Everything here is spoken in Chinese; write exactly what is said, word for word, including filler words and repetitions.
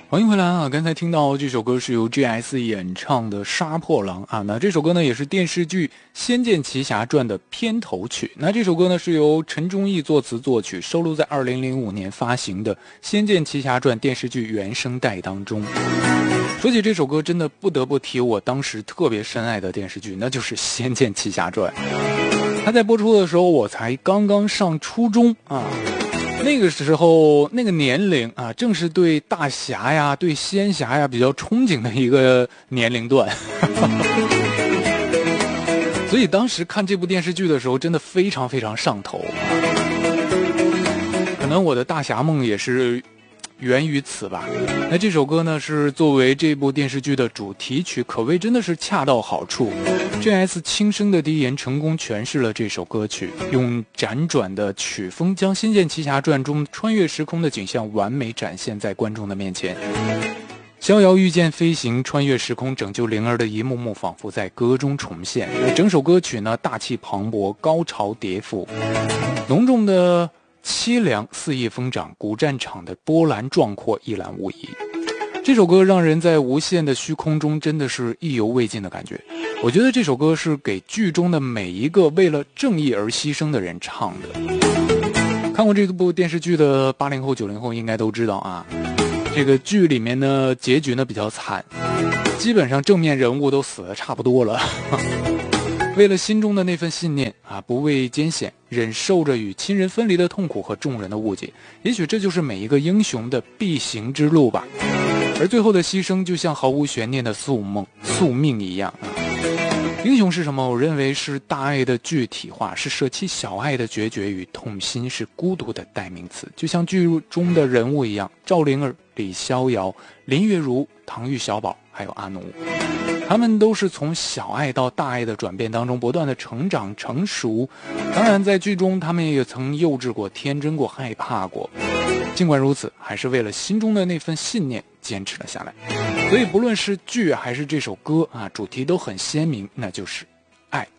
欢迎回来啊！刚才听到这首歌是由 G S 演唱的《杀破狼》啊，那这首歌呢也是电视剧《仙剑奇侠传》的片头曲。那这首歌呢是由陈忠义作词作曲，收录在二零零五年发行的《仙剑奇侠传》电视剧原声带当中。说起这首歌，真的不得不提我当时特别深爱的电视剧，那就是《仙剑奇侠传》。它在播出的时候，我才刚刚上初中啊。那个时候那个年龄啊，正是对大侠呀对仙侠呀比较憧憬的一个年龄段所以当时看这部电视剧的时候真的非常非常上头，可能我的大侠梦也是源于此吧。那这首歌呢是作为这部电视剧的主题曲，可谓真的是恰到好处。 G S 轻声的低言成功诠释了这首歌曲，用辗转的曲风将《仙剑奇侠传》中穿越时空的景象完美展现在观众的面前。逍遥御剑飞行，穿越时空拯救灵儿的一幕幕仿佛在歌中重现。整首歌曲呢大气磅礴，高潮迭赋，浓重的凄凉肆意疯长，古战场的波澜壮阔一览无遗。这首歌让人在无限的虚空中真的是意犹未尽的感觉。我觉得这首歌是给剧中的每一个为了正义而牺牲的人唱的。看过这部电视剧的八零后九零后应该都知道啊，这个剧里面呢结局呢比较惨，基本上正面人物都死得差不多了为了心中的那份信念啊，不畏艰险，忍受着与亲人分离的痛苦和众人的误解，也许这就是每一个英雄的必行之路吧。而最后的牺牲就像毫无悬念的宿梦宿命一样啊。英雄是什么？我认为是大爱的具体化，是舍弃小爱的决绝与痛心，是孤独的代名词。就像剧中的人物一样，赵灵儿、李逍遥、林月如、唐钰小宝还有阿奴，他们都是从小爱到大爱的转变当中不断的成长成熟。当然在剧中他们也曾幼稚过，天真过，害怕过，尽管如此还是为了心中的那份信念坚持了下来。所以不论是剧还是这首歌啊，主题都很鲜明，那就是爱。